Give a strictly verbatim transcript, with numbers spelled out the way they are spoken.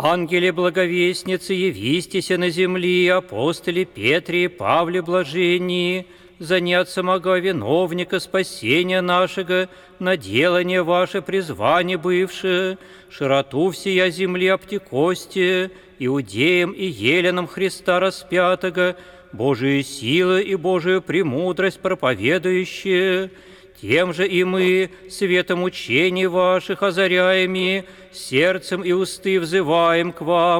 Ангеле благовестницы, явистеся на земли, апостоле Петре и Павле блаженнии, за не от самого виновника спасения нашего, на делание ваше призвание бывшее, широту всея земли обтекости, иудеям и еленам Христа распятого, Божию силу и Божию премудрость проповедующие, тем же и мы, светом учений ваших озаряеми, сердцем и усты взываем к вам,